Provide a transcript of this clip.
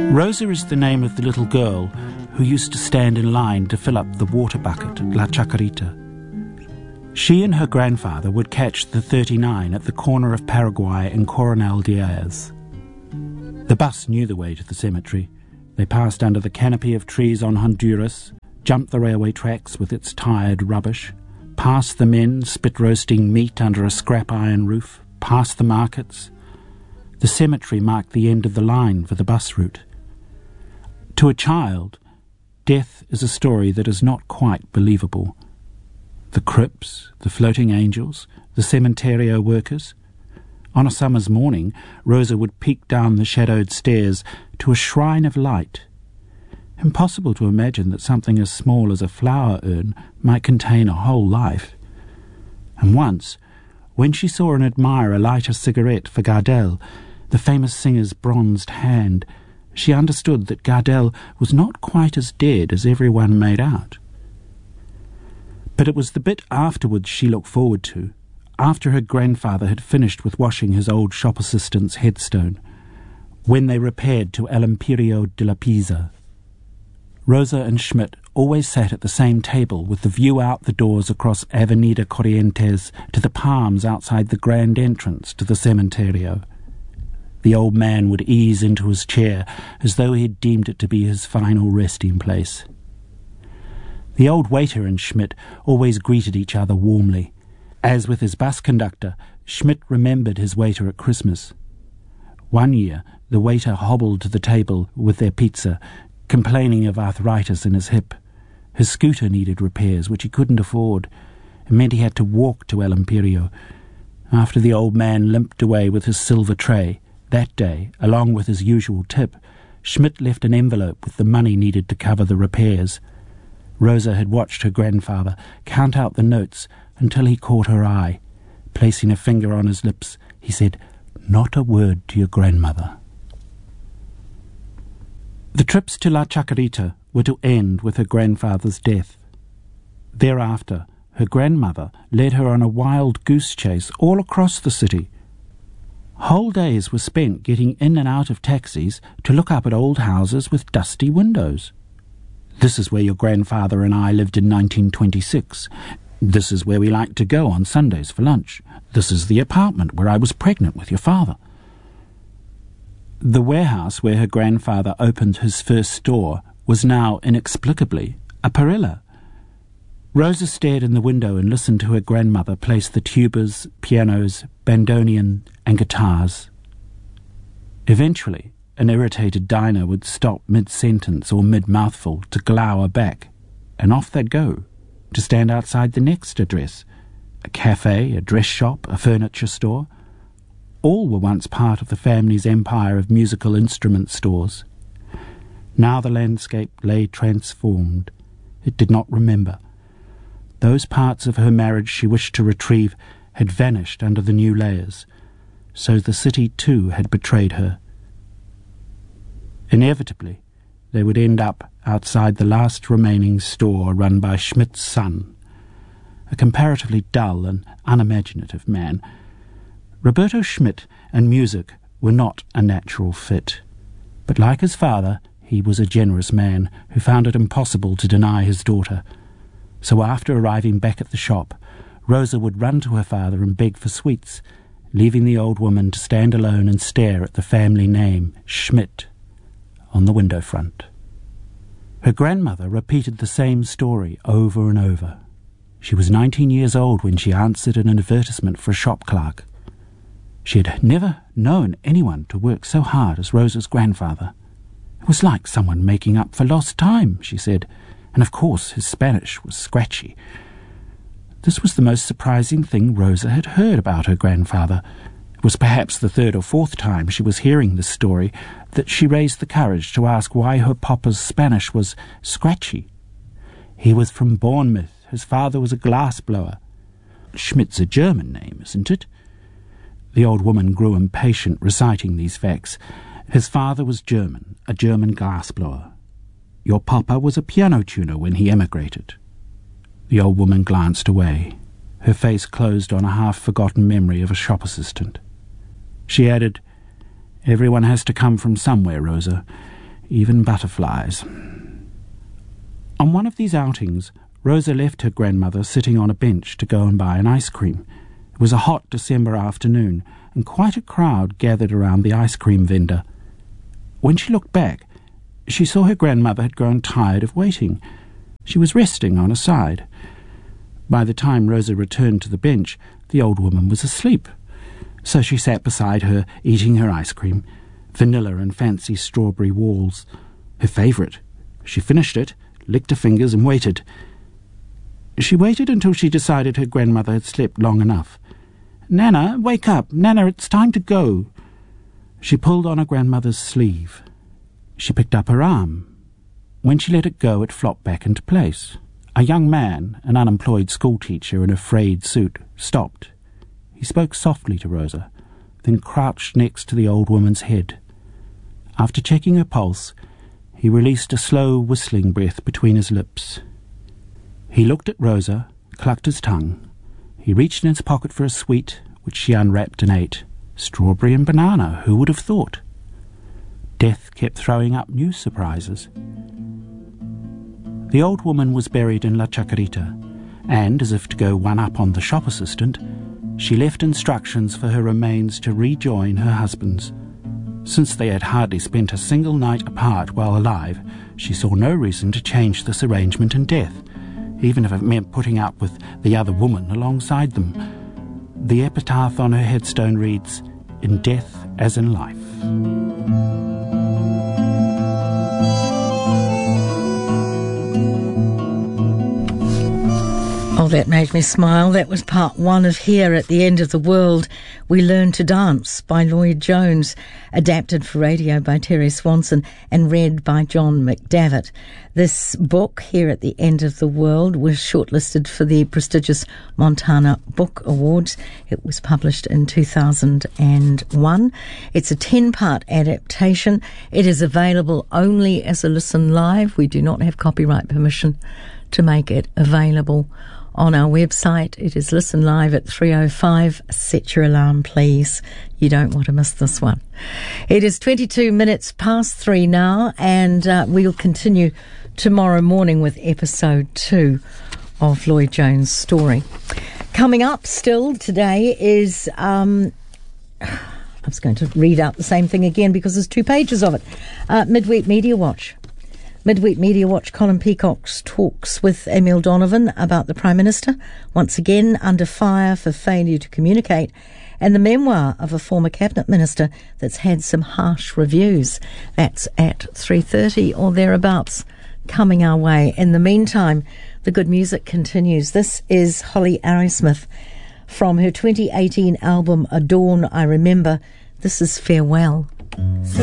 Rosa is the name of the little girl who used to stand in line to fill up the water bucket at La Chacarita. She and her grandfather would catch the 39 at the corner of Paraguay and Coronel Diaz. The bus knew the way to the cemetery. They passed under the canopy of trees on Honduras, jumped the railway tracks with its tired rubbish, past the men spit-roasting meat under a scrap iron roof, past the markets. The cemetery marked the end of the line for the bus route. To a child, death is a story that is not quite believable. The crypts, the floating angels, the cementerio workers. On a summer's morning, Rosa would peek down the shadowed stairs to a shrine of light. Impossible to imagine that something as small as a flower urn might contain a whole life. And once, when she saw an admirer light a cigarette for Gardel, the famous singer's bronzed hand, she understood that Gardel was not quite as dead as everyone made out. But it was the bit afterwards she looked forward to, after her grandfather had finished with washing his old shop assistant's headstone, when they repaired to El Imperio de la Pisa. Rosa and Schmidt always sat at the same table with the view out the doors across Avenida Corrientes to the palms outside the grand entrance to the cementerio. The old man would ease into his chair as though he had deemed it to be his final resting place. The old waiter and Schmidt always greeted each other warmly. As with his bus conductor, Schmidt remembered his waiter at Christmas. One year, the waiter hobbled to the table with their pizza, complaining of arthritis in his hip. His scooter needed repairs, which he couldn't afford. It meant he had to walk to El Imperio. After the old man limped away with his silver tray, that day, along with his usual tip, Schmidt left an envelope with the money needed to cover the repairs. Rosa had watched her grandfather count out the notes until he caught her eye. Placing a finger on his lips, he said, "Not a word to your grandmother." The trips to La Chacarita were to end with her grandfather's death. Thereafter, her grandmother led her on a wild goose chase all across the city. Whole days were spent getting in and out of taxis to look up at old houses with dusty windows. "This is where your grandfather and I lived in 1926. This is where we liked to go on Sundays for lunch. This is the apartment where I was pregnant with your father." The warehouse where her grandfather opened his first store was now, inexplicably, a perilla. Rosa stared in the window and listened to her grandmother place the tubas, pianos, bandoneon, and guitars. Eventually, an irritated diner would stop mid-sentence or mid-mouthful to glower back, and off they'd go, to stand outside the next address. A cafe, a dress shop, a furniture store. All were once part of the family's empire of musical instrument stores. Now the landscape lay transformed. It did not remember. Those parts of her marriage she wished to retrieve had vanished under the new layers, so the city too had betrayed her. Inevitably, they would end up outside the last remaining store run by Schmidt's son, a comparatively dull and unimaginative man. Roberto Schmidt and music were not a natural fit, but like his father, he was a generous man who found it impossible to deny his daughter. So after arriving back at the shop, Rosa would run to her father and beg for sweets, leaving the old woman to stand alone and stare at the family name, Schmidt, on the window front. Her grandmother repeated the same story over and over. She was 19 years old when she answered an advertisement for a shop clerk. She had never known anyone to work so hard as Rosa's grandfather. It was like someone making up for lost time, she said, and of course his Spanish was scratchy. This was the most surprising thing Rosa had heard about her grandfather. It was perhaps the third or fourth time she was hearing this story that she raised the courage to ask why her papa's Spanish was scratchy. He was from Bournemouth. His father was a glass-blower. Schmidt's a German name, isn't it? The old woman grew impatient reciting these facts. His father was German, a German glass-blower. Your papa was a piano tuner when he emigrated. The old woman glanced away. Her face closed on a half-forgotten memory of a shop assistant. She added, "Everyone has to come from somewhere, Rosa. even butterflies. On one of these outings, Rosa left her grandmother sitting on a bench to go and buy an ice cream. It was a hot December afternoon, and quite a crowd gathered around the ice cream vendor. When she looked back, she saw her grandmother had grown tired of waiting. She was resting on her side. By the time Rosa returned to the bench, the old woman was asleep. So she sat beside her, eating her ice cream, vanilla and fancy strawberry walls. Her favourite. She finished it, licked her fingers and waited. She waited until she decided her grandmother had slept long enough. "Nana, wake up! Nana, it's time to go!" She pulled on her grandmother's sleeve. She picked up her arm. When she let it go, it flopped back into place. A young man, an unemployed schoolteacher in a frayed suit, stopped. He spoke softly to Rosa, then crouched next to the old woman's head. After checking her pulse, he released a slow whistling breath between his lips. He looked at Rosa, clucked his tongue. He reached in his pocket for a sweet, which she unwrapped and ate. Strawberry and banana, who would have thought? Death kept throwing up new surprises. The old woman was buried in La Chacarita, and, as if to go one up on the shop assistant, she left instructions for her remains to rejoin her husband's. Since they had hardly spent a single night apart while alive, she saw no reason to change this arrangement in death, even if it meant putting up with the other woman alongside them. The epitaph on her headstone reads, "In death as in life." Oh, that made me smile. That was part one of Here at the End of the World, We Learn to Dance by Lloyd Jones, adapted for radio by Terry Swanson and read by John McDavitt. This book, Here at the End of the World, was shortlisted for the prestigious Montana Book Awards. It was published in 2001. It's a 10-part adaptation. It is available only as a listen live. We do not have copyright permission to make it available on our website. It is Listen Live at 3:05. Set your alarm, please. You don't want to miss this one. It is 22 minutes past 3 now, and we'll continue tomorrow morning with episode 2 of Lloyd Jones' story. Coming up still today is, I was going to read out the same thing again because there's 2 pages of it. Midweek Media Watch. Midweek Media Watch, Colin Peacock's talks with Emil Donovan about the Prime Minister, once again under fire for failure to communicate, and the memoir of a former Cabinet Minister that's had some harsh reviews. That's at 3:30 or thereabouts, coming our way. In the meantime, the good music continues. This is Holly Arrowsmith from her 2018 album Adorn I Remember. This is Farewell.